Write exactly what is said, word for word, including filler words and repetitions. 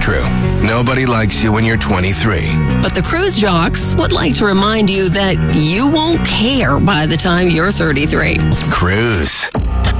true. Nobody likes you when you're twenty-three. But the Cruise Jocks would like to remind you that you won't care by the time you're thirty-three. Cruise.